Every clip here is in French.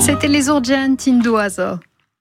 C'était les Urgenti d'Oiseau.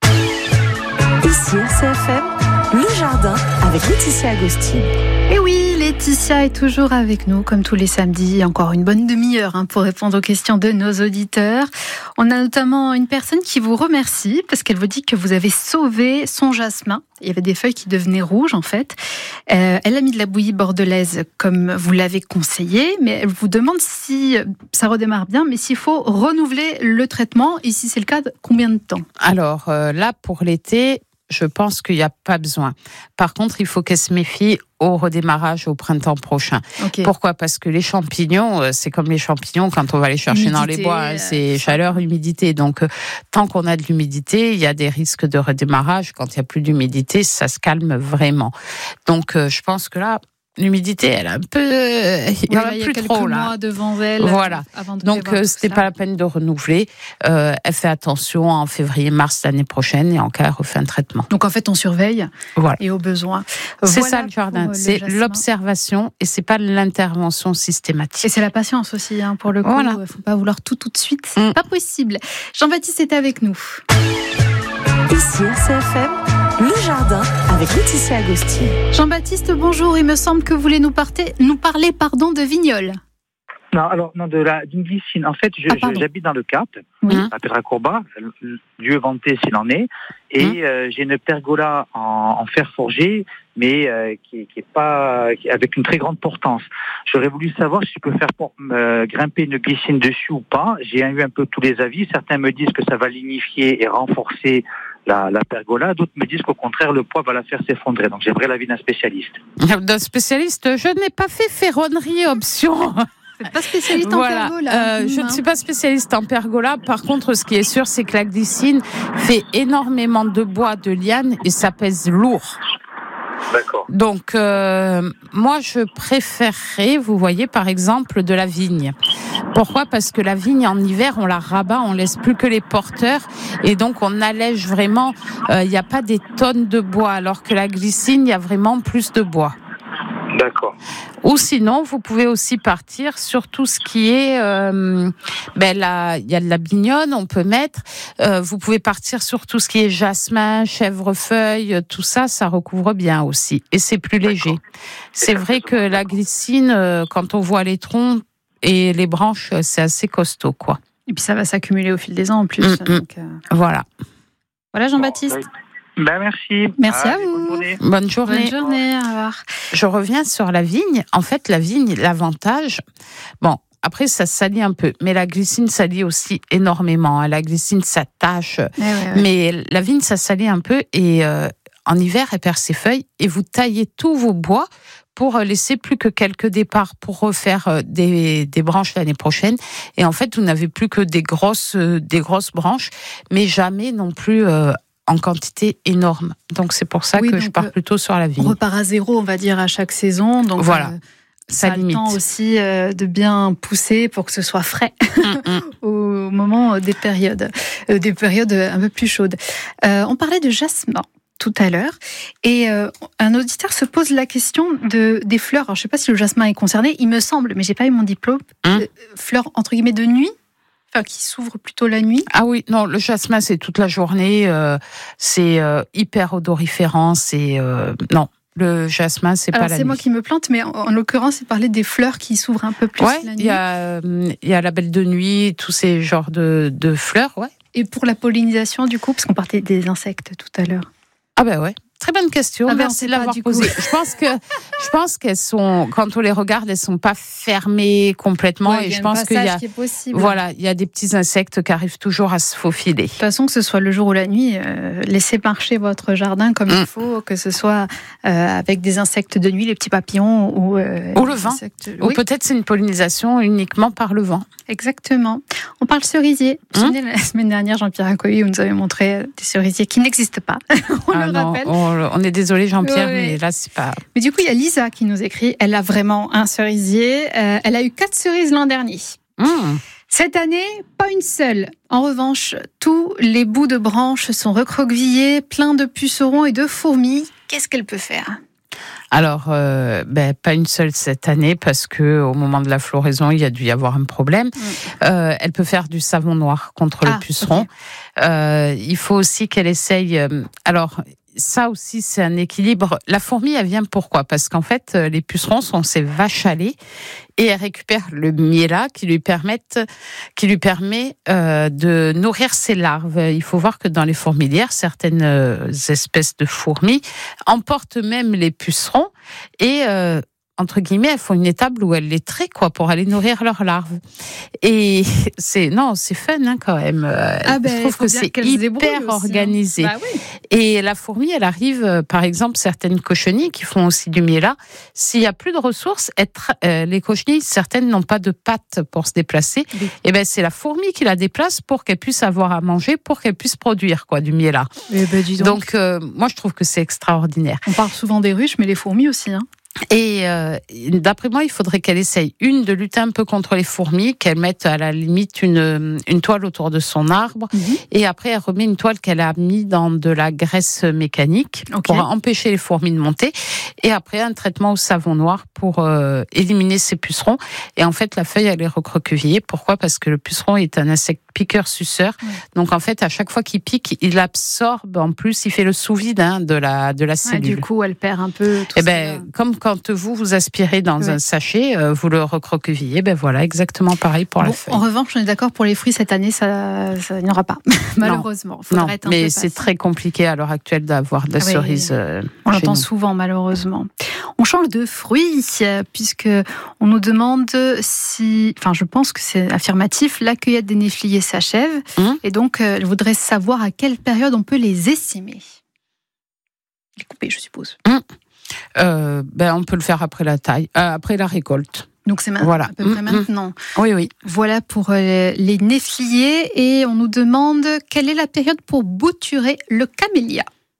Ici, CFM, le jardin avec Laetitia Agostini. Et oui, Laetitia est toujours avec nous, comme tous les samedis. Encore une bonne demi-heure pour répondre aux questions de nos auditeurs. On a notamment une personne qui vous remercie parce qu'elle vous dit que vous avez sauvé son jasmin. Il y avait des feuilles qui devenaient rouges, en fait. Elle a mis de la bouillie bordelaise, comme vous l'avez conseillé, mais elle vous demande si ça redémarre bien, mais s'il faut renouveler le traitement, et si c'est le cas, combien de temps ? Alors là, pour l'été, je pense qu'il n'y a pas besoin. Par contre, il faut qu'elle se méfie au redémarrage au printemps prochain. Okay. Pourquoi ? Parce que les champignons, c'est comme les champignons quand on va les chercher dans les bois, c'est chaleur, humidité. Donc, tant qu'on a de l'humidité, il y a des risques de redémarrage. Quand il n'y a plus d'humidité, ça se calme vraiment. Donc, je pense que là, l'humidité, elle a un peu, il y en a plus trop là. Mois devant elle. Voilà. Donc c'était pas la peine de renouveler. Elle fait attention en février-mars l'année prochaine et en cas elle refait un traitement. Donc en fait on surveille. Voilà. Et au besoin. C'est ça le jardin, c'est l'observation et c'est pas l'intervention systématique. Et c'est la patience aussi pour le coup. Voilà. Faut pas vouloir tout de suite. C'est pas possible. Jean-Baptiste est avec nous. Ici CFM. Le jardin avec Laetitia Agostini. Jean-Baptiste, bonjour. Il me semble que vous voulez nous parler de vignoles. Non, d'une glycine. En fait, j'habite dans le Cap, à Terracourba, Dieu vanté s'il en est, et j'ai une pergola en fer forgé, mais qui est pas avec une très grande portance. J'aurais voulu savoir si je peux faire grimper une glycine dessus ou pas. J'ai eu un peu tous les avis. Certains me disent que ça va lignifier et renforcer la pergola, d'autres me disent qu'au contraire le poids va la faire s'effondrer. Donc j'aimerais l'avis d'un spécialiste. D'un spécialiste, je n'ai pas fait ferronnerie option. Vous n'êtes pas spécialiste en pergola. Je ne suis pas spécialiste en pergola. Par contre, ce qui est sûr, c'est que la glycine fait énormément de bois, de liane et ça pèse lourd. D'accord. Donc, moi, je préférerais, vous voyez, par exemple, de la vigne. Pourquoi ? Parce que la vigne, en hiver, on la rabat, on laisse plus que les porteurs. Et donc, on allège vraiment, il n'y a pas des tonnes de bois. Alors que la glycine, il y a vraiment plus de bois. D'accord. Ou sinon, vous pouvez aussi partir sur tout ce qui est, il y a de la bignone, on peut mettre. Vous pouvez partir sur tout ce qui est jasmin, chèvrefeuille, tout ça, ça recouvre bien aussi. Et c'est plus léger. C'est vrai que la glycine, quand on voit les troncs et les branches, c'est assez costaud, quoi. Et puis ça va s'accumuler au fil des ans en plus. Donc, Voilà. Voilà, Jean-Baptiste. Merci. Merci à vous. Bonne journée. Bonne journée. Au revoir. Je reviens sur la vigne. En fait, la vigne, l'avantage, après, ça salit un peu, mais la glycine salit aussi énormément. La glycine, ça tâche. Mais la vigne, ça salit un peu et en hiver, elle perd ses feuilles et vous taillez tous vos bois pour laisser plus que quelques départs pour refaire des branches l'année prochaine. Et en fait, vous n'avez plus que des grosses branches, mais jamais non plus en quantité énorme. Donc c'est pour ça que je pars plutôt sur la vigne. On repart à zéro, on va dire, à chaque saison. Donc voilà. Ça a le temps aussi de bien pousser pour que ce soit frais au moment des périodes un peu plus chaudes. On parlait de jasmin tout à l'heure et un auditeur se pose la question des fleurs. Alors, je ne sais pas si le jasmin est concerné, il me semble, mais j'ai pas eu mon diplôme. Fleurs entre guillemets de nuit, qui s'ouvre plutôt la nuit. Ah oui, non, le jasmin c'est toute la journée, c'est hyper odoriférant, non. Le jasmin, c'est pas la nuit. C'est moi qui me plante, mais en l'occurrence, il parlait des fleurs qui s'ouvrent un peu plus la nuit. Il y a la belle de nuit, tous ces genres de fleurs, ouais. Et pour la pollinisation, du coup, parce qu'on parlait des insectes tout à l'heure. Ah ben ouais. Très bonne question. Merci de l'avoir posée. Je pense qu'elles sont, quand on les regarde, elles sont pas fermées complètement. Et je pense qu'il y a, qui est possible. Voilà, il y a des petits insectes qui arrivent toujours à se faufiler. De toute façon, que ce soit le jour ou la nuit, laissez marcher votre jardin comme il faut, que ce soit avec des insectes de nuit, les petits papillons ou le vent. Ou peut-être c'est une pollinisation uniquement par le vent. Exactement. On parle cerisier. La semaine dernière, Jean-Pierre Accoyer nous avait montré des cerisiers qui n'existent pas. On le rappelle. On est désolé Jean-Pierre, mais là c'est pas... Mais du coup, il y a Lisa qui nous écrit. Elle a vraiment un cerisier. Elle a eu 4 cerises l'an dernier. Cette année, pas une seule. En revanche, tous les bouts de branches sont recroquevillés, pleins de pucerons et de fourmis. Qu'est-ce qu'elle peut faire ? Alors, pas une seule cette année parce que au moment de la floraison, il y a dû y avoir un problème. Elle peut faire du savon noir contre le puceron. Okay. Il faut aussi qu'elle essaye. Alors, ça aussi, c'est un équilibre. La fourmi, elle vient pourquoi ? Parce qu'en fait, les pucerons sont ces vaches à lait et elle récupère le miella qui lui permet de nourrir ses larves. Il faut voir que dans les fourmilières, certaines espèces de fourmis emportent même les pucerons et entre guillemets, elles font une étable où elles les traient, pour aller nourrir leurs larves. Et c'est fun, quand même. Je trouve que c'est hyper organisé. Bah oui. Et la fourmi, elle arrive, par exemple, certaines cochenilles qui font aussi du miella. S'il y a plus de ressources, les cochenilles, certaines n'ont pas de pattes pour se déplacer. Oui. Et c'est la fourmi qui la déplace pour qu'elle puisse avoir à manger, pour qu'elle puisse produire, du miella. Dis donc, moi, je trouve que c'est extraordinaire. On parle souvent des ruches, mais les fourmis aussi, hein. Et d'après moi, il faudrait qu'elle essaye de lutter un peu contre les fourmis, qu'elle mette à la limite une toile autour de son arbre, et après elle remet une toile qu'elle a mis dans de la graisse mécanique pour empêcher les fourmis de monter, et après un traitement au savon noir pour éliminer ces pucerons. Et en fait, la feuille elle est recroquevillée. Pourquoi ? Parce que le puceron est un insecte piqueur-suceur. Donc en fait, à chaque fois qu'il pique, il absorbe. En plus, il fait le sous-vide de la cellule. Du coup, elle perd un peu tout ça. Comme quand vous aspirez dans un sachet, vous le recroquevillez, voilà, exactement pareil pour la feuille. En revanche, on est d'accord, pour les fruits, cette année, ça n'y aura pas, malheureusement. Non, mais c'est très compliqué à l'heure actuelle d'avoir de la cerise. On l'entend souvent, malheureusement. On change de fruits, puisque on nous demande je pense que c'est affirmatif, la cueillette des néfliers s'achève, et donc elle voudrait savoir à quelle période on peut les essaimer. Les couper, je suppose. On peut le faire après la taille, après la récolte. Donc c'est à peu près maintenant. Oui. Voilà pour les néfliers, et on nous demande quelle est la période pour bouturer le camélia.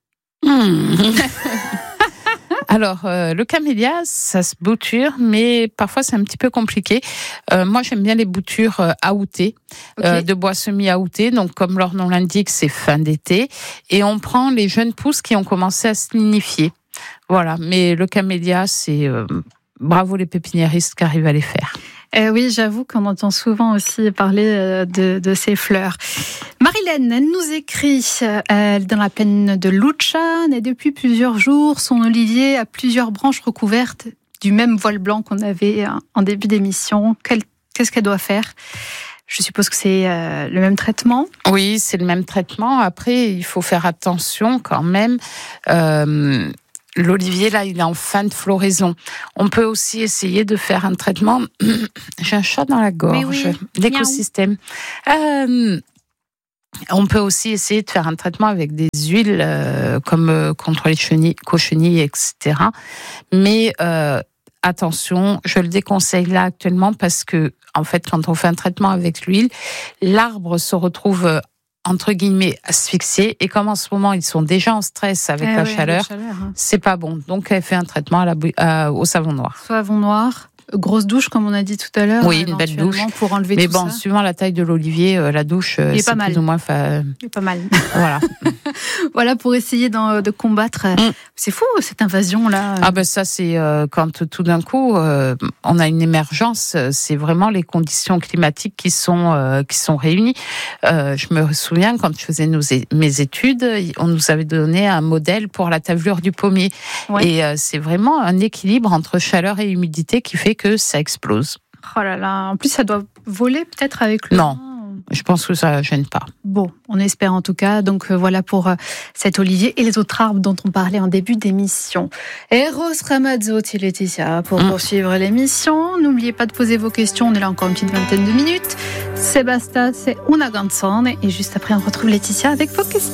Alors, le camélia, ça se bouture, mais parfois c'est un petit peu compliqué. Moi, j'aime bien les boutures aoûtées, de bois semi-aoûtés. Donc, comme leur nom l'indique, c'est fin d'été. Et on prend les jeunes pousses qui ont commencé à se lignifier. Voilà, mais le camélia, c'est bravo les pépiniéristes qui arrivent à les faire. Oui, j'avoue qu'on entend souvent aussi parler de ces fleurs. Marilène, elle nous écrit dans la plaine de Lucciane, et depuis plusieurs jours, son olivier a plusieurs branches recouvertes du même voile blanc qu'on avait en début d'émission. Qu'est-ce qu'elle doit faire ? Je suppose que c'est le même traitement. Oui, c'est le même traitement. Après, il faut faire attention quand même. L'olivier, là, il est en fin de floraison. On peut aussi essayer de faire un traitement. J'ai un chat dans la gorge. L'écosystème. On peut aussi essayer de faire un traitement avec des huiles, comme contre les cochenilles, etc. Mais attention, je le déconseille là actuellement parce que, en fait, quand on fait un traitement avec l'huile, l'arbre se retrouve entre guillemets asphyxiés, et comme en ce moment ils sont déjà en stress avec la chaleur, c'est pas bon. Donc elle fait un traitement au savon noir. Savon noir. Grosse douche, comme on a dit tout à l'heure. Oui, une belle douche. Pour enlever mais tout ça. Suivant la taille de l'olivier, la douche, c'est pas mal. Plus ou moins. Il est pas mal. Voilà. Voilà, pour essayer de combattre. C'est fou, cette invasion-là. Ça, c'est quand tout d'un coup, on a une émergence. C'est vraiment les conditions climatiques qui sont réunies. Je me souviens, quand je faisais mes études, on nous avait donné un modèle pour la tavelure du pommier. Ouais. Et c'est vraiment un équilibre entre chaleur et humidité qui fait que ça explose. Oh là là, en plus ça doit voler peut-être avec le Non, je pense que ça gêne pas. Bon, on espère en tout cas. Donc voilà pour cet olivier et les autres arbres dont on parlait en début d'émission. Eros Ramazzotti, Laetitia, pour poursuivre l'émission. N'oubliez pas de poser vos questions, on est là encore une petite vingtaine de minutes. C'est basta, c'est una canzone, et juste après on retrouve Laetitia avec vos questions.